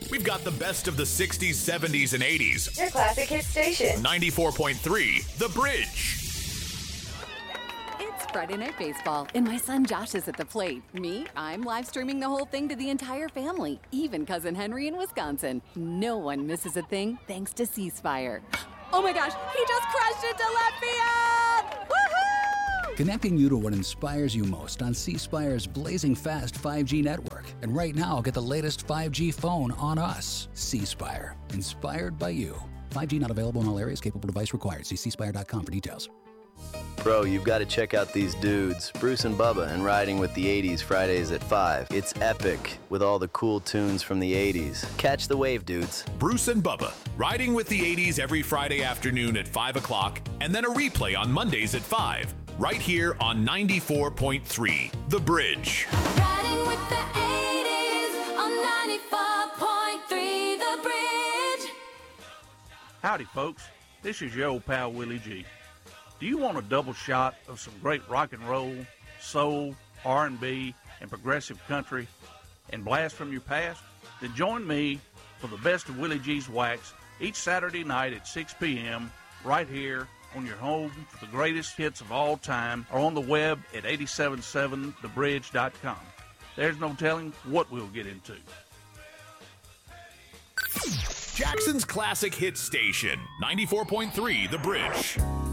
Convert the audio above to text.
We've got the best of the 60s, 70s, and 80s. Your classic hit station. 94.3, The Bridge. It's Friday Night Baseball, and my son Josh is at the plate. Me, I'm live streaming the whole thing to the entire family, even Cousin Henry in Wisconsin. No one misses a thing thanks to C Spire. Oh my gosh, he just crashed into left field! Woohoo! Connecting you to what inspires you most on C Spire's blazing fast 5G network. And right now, get the latest 5G phone on us. C Spire, inspired by you. 5G not available in all areas. Capable device required. See cspire.com for details. Bro, you've got to check out these dudes, Bruce and Bubba, and Riding with the 80s Fridays at 5. It's epic with all the cool tunes from the 80s. Catch the wave, dudes. Bruce and Bubba, Riding with the 80s every Friday afternoon at 5 o'clock, and then a replay on Mondays at 5, right here on 94.3, The Bridge. Riding with the 80s on 94.3, The Bridge. Howdy, folks. This is your old pal, Willie G. Do you want a double shot of some great rock and roll, soul, R&B, and progressive country and blast from your past? Then join me for the best of Willie G's Wax each Saturday night at 6 p.m. right here on your home for the greatest hits of all time or on the web at 877thebridge.com. There's no telling what we'll get into. Jackson's classic hit station, 94.3, The Bridge.